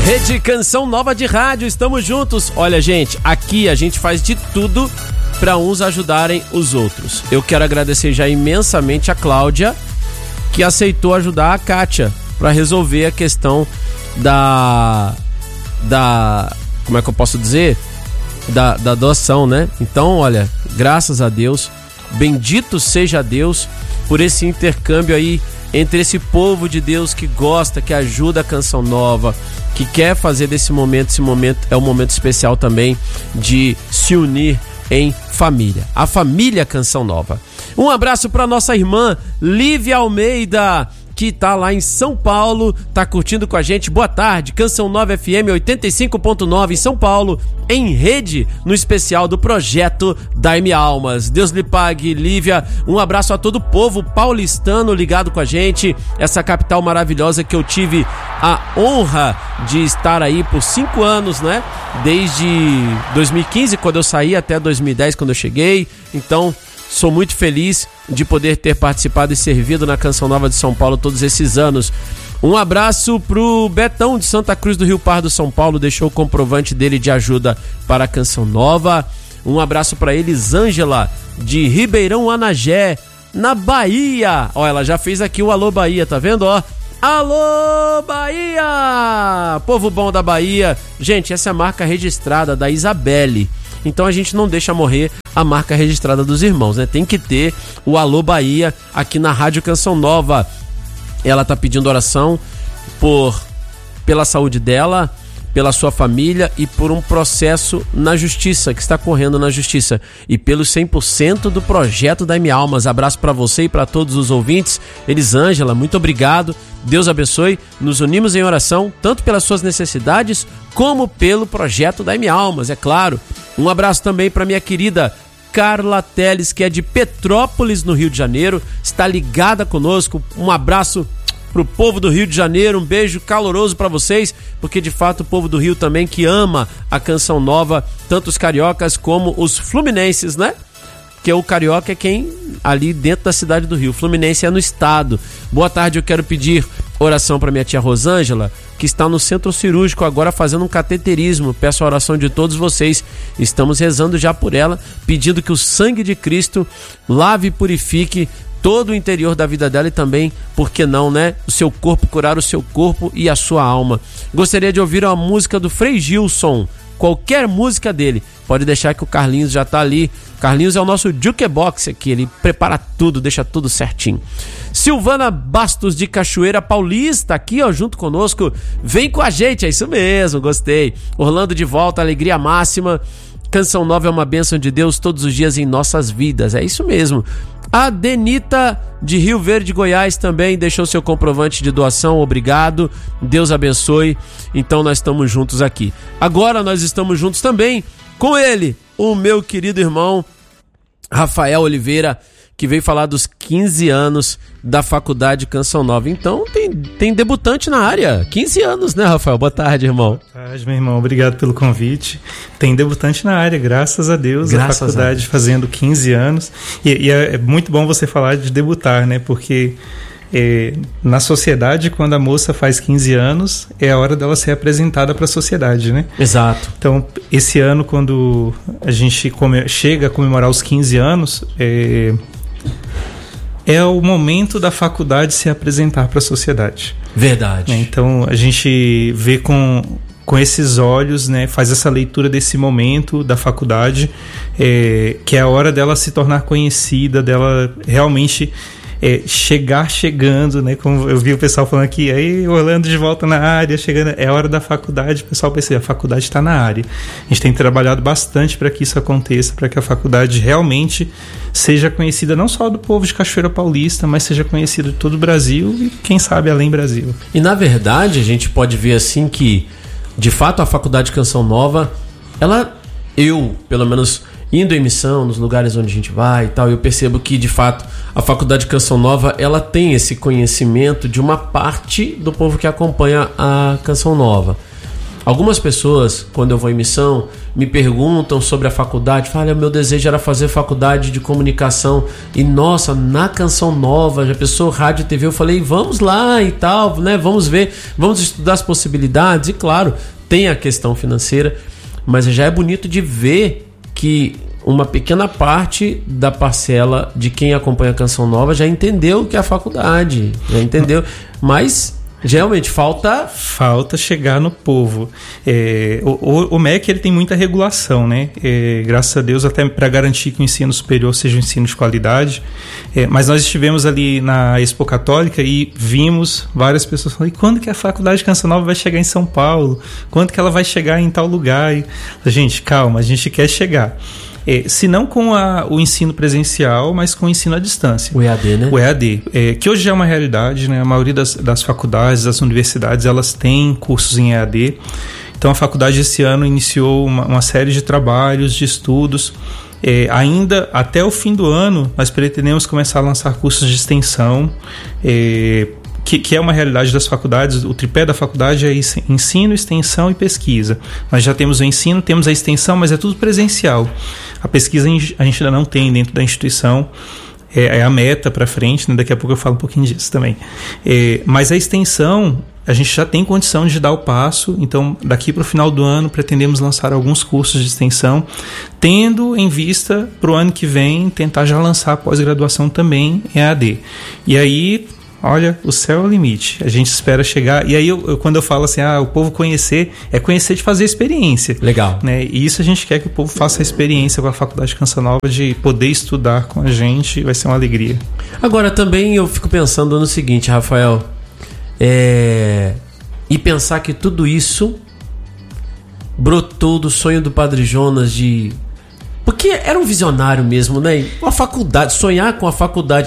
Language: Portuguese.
Rede Canção Nova de Rádio, estamos juntos. Olha, gente, aqui a gente faz de tudo para uns ajudarem os outros. Eu quero agradecer já imensamente a Cláudia, que aceitou ajudar a Kátia para resolver a questão da como é que eu posso dizer? Da doação, né? Então, olha, graças a Deus, bendito seja Deus por esse intercâmbio aí entre esse povo de Deus que gosta, que ajuda a Canção Nova, que quer fazer desse momento, esse momento é um momento especial também de se unir em família. A família Canção Nova. Um abraço para nossa irmã Lívia Almeida, que tá lá em São Paulo, tá curtindo com a gente. Boa tarde, Canção Nova FM 85.9 em São Paulo, em rede, no especial do projeto Dai-me Almas. Deus lhe pague, Lívia. Um abraço a todo o povo paulistano ligado com a gente, essa capital maravilhosa que eu tive a honra de estar aí por 5 anos, né? Desde 2015, quando eu saí, até 2010, quando eu cheguei. Então, sou muito feliz de poder ter participado e servido na Canção Nova de São Paulo todos esses anos. Um abraço pro Betão de Santa Cruz do Rio Pardo, São Paulo, deixou o comprovante dele de ajuda para a Canção Nova. Um abraço para Elisângela de Ribeirão Anagé, na Bahia. Ó, ela já fez aqui o Alô Bahia, tá vendo, ó? Alô Bahia! Povo bom da Bahia. Gente, essa é a marca registrada da Isabelle. Então a gente não deixa morrer a marca registrada dos irmãos, né? Tem que ter o Alô Bahia aqui na Rádio Canção Nova. Ela tá pedindo oração pela saúde dela, pela sua família e por um processo na justiça, que está correndo na justiça. E pelo 100% do projeto Dai-me Almas. Abraço para você e para todos os ouvintes. Elisângela, muito obrigado. Deus abençoe. Nos unimos em oração, tanto pelas suas necessidades, como pelo projeto Dai-me Almas, é claro. Um abraço também para minha querida Carla Teles, que é de Petrópolis, no Rio de Janeiro. Está ligada conosco. Um abraço pro povo do Rio de Janeiro, um beijo caloroso para vocês, porque de fato o povo do Rio também que ama a Canção Nova, tanto os cariocas como os fluminenses, né? Porque o carioca é quem ali dentro da cidade do Rio, o fluminense é no estado. Boa tarde, eu quero pedir oração para minha tia Rosângela, que está no centro cirúrgico agora fazendo um cateterismo. Peço a oração de todos vocês. Estamos rezando já por ela, pedindo que o sangue de Cristo lave e purifique todo o interior da vida dela e também, por que não, né? O seu corpo, curar o seu corpo e a sua alma. Gostaria de ouvir uma música do Frei Gilson, qualquer música dele. Pode deixar que o Carlinhos já tá ali. Carlinhos é o nosso jukebox aqui, ele prepara tudo, deixa tudo certinho. Silvana Bastos de Cachoeira Paulista, aqui ó, junto conosco. Vem com a gente, é isso mesmo, gostei. Orlando de volta, alegria máxima. Canção Nova é uma bênção de Deus todos os dias em nossas vidas, é isso mesmo. A Denita de Rio Verde, Goiás também deixou seu comprovante de doação, obrigado, Deus abençoe. Então nós estamos juntos aqui. Agora nós estamos juntos também com ele, o meu querido irmão Rafael Oliveira, que veio falar dos 15 anos da Faculdade Canção Nova. Então tem debutante na área, 15 anos, né, Rafael? Boa tarde, irmão. Boa tarde, meu irmão, obrigado pelo convite. Tem debutante na área, graças a Deus, a faculdade fazendo 15 anos. E é muito bom você falar de debutar, né, porque na sociedade, quando a moça faz 15 anos, é a hora dela ser apresentada para a sociedade, né? Exato. Então, esse ano, quando a gente chega a comemorar os 15 anos, é o momento da faculdade se apresentar para a sociedade. Verdade. Então, a gente vê com esses olhos, né, faz essa leitura desse momento da faculdade, que é a hora dela se tornar conhecida, dela realmente chegando, né? Como eu vi o pessoal falando aqui, aí Orlando de volta na área, chegando, é hora da faculdade, o pessoal pensa, a faculdade está na área. A gente tem trabalhado bastante para que isso aconteça, para que a faculdade realmente seja conhecida não só do povo de Cachoeira Paulista, mas seja conhecida de todo o Brasil e quem sabe além Brasil. E na verdade a gente pode ver assim que, de fato, a Faculdade Canção Nova, eu pelo menos indo em missão, nos lugares onde a gente vai e tal, eu percebo que, de fato, a Faculdade Canção Nova, ela tem esse conhecimento de uma parte do povo que acompanha a Canção Nova. Algumas pessoas, quando eu vou em missão, me perguntam sobre a faculdade. Falam, meu desejo era fazer faculdade de comunicação. E nossa, na Canção Nova, já pensou rádio e TV? Eu falei, vamos lá e tal, né? Vamos ver, vamos estudar as possibilidades. E claro, tem a questão financeira, mas já é bonito de ver que uma pequena parte da parcela de quem acompanha a Canção Nova já entendeu o que é a faculdade, já entendeu, mas realmente falta chegar no povo. O MEC ele tem muita regulação, né? Graças a Deus, até para garantir que o ensino superior seja um ensino de qualidade. Mas nós estivemos ali na Expo Católica e vimos várias pessoas falando, e quando que a faculdade de Canção Nova vai chegar em São Paulo? Quando que ela vai chegar em tal lugar? E, gente, calma, a gente quer chegar. Se não com o ensino presencial, mas com o ensino à distância. O EAD, né? O EAD, que hoje já é uma realidade, né? A maioria das faculdades, das universidades, elas têm cursos em EAD. Então, a faculdade esse ano iniciou uma série de trabalhos, de estudos. Ainda até o fim do ano, nós pretendemos começar a lançar cursos de extensão, que é uma realidade das faculdades. O tripé da faculdade é ensino, extensão e pesquisa. Nós já temos o ensino, temos a extensão, mas é tudo presencial. A pesquisa a gente ainda não tem dentro da instituição, é a meta para frente, né? Daqui a pouco eu falo um pouquinho disso também. Mas a extensão, a gente já tem condição de dar o passo, então daqui para o final do ano pretendemos lançar alguns cursos de extensão, tendo em vista para o ano que vem tentar já lançar a pós-graduação também em EAD. E aí, olha, o céu é o limite. A gente espera chegar. E aí, quando eu falo assim, o povo conhecer, é conhecer de fazer experiência. Legal. Né? E isso a gente quer que o povo faça a experiência com a Faculdade de Canção Nova, de poder estudar com a gente, vai ser uma alegria. Agora, também eu fico pensando no seguinte, Rafael, e pensar que tudo isso brotou do sonho do Padre Jonas porque era um visionário mesmo, né? Uma faculdade, sonhar com a faculdade